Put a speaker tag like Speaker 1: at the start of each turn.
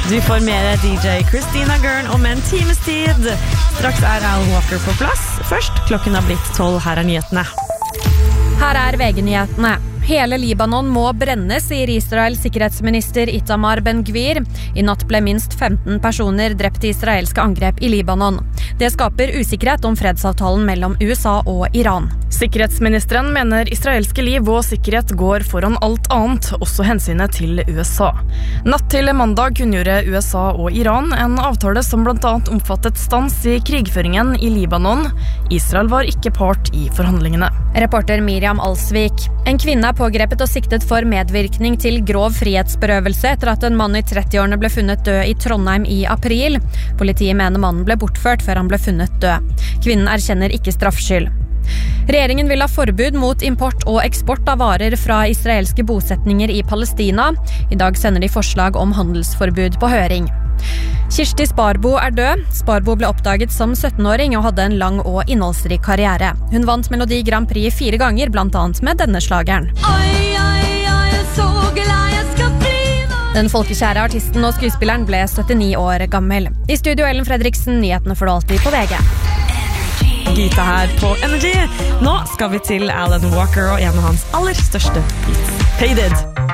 Speaker 1: Du får mer DJ Christina Gurn om en times tid. Straks Alan Walker på plass. Først, klokken har blitt 12, her nyhetene.
Speaker 2: Her VG-nyhetene. Hele Libanon må brennes, sier Israels sikkerhetsminister Itamar Ben-Gvir. I natt ble minst 15 personer drept i israelske angrep i Libanon. Det skaper usikkerhet om fredsavtalen mellom USA og Iran.
Speaker 3: Sikkerhetsministeren mener israelske liv og sikkerhet går foran alt annet, også hensynet til USA. Natt til mandag kunngjorde USA og Iran en avtale som blant annet omfattet stans i krigføringen i Libanon. Israel var ikke part i forhandlingene.
Speaker 2: Reporter Miriam Alsvik. En kvinne pågrepet og siktet for medvirkning til grov frihetsberøvelse etter at en mann i 30-årene ble funnet død i Trondheim i april. Politiet mener mannen ble bortført før han ble funnet død. Kvinnen erkjenner ikke straffskyld. Regjeringen vil ha forbud mot import og eksport av varer fra israelske bosetninger i Palestina. I dag sender de forslag om handelsforbud på høring. Kirsti Sparbo død. Sparbo ble oppdaget som 17-åring og hadde en lang og innholdsrik karriere. Hun vant Melodi Grand Prix 4 ganger, blant annet med denne slageren. Så glad jeg skal bli nå. Den folkekjære artisten og skuespilleren ble 79 år gammel. I studio Ellen Fredriksen, nyhetene får du alltid på VG.
Speaker 1: Gita her på Energy. Nå skal vi til Alan Walker og en av hans aller største hits, Faded.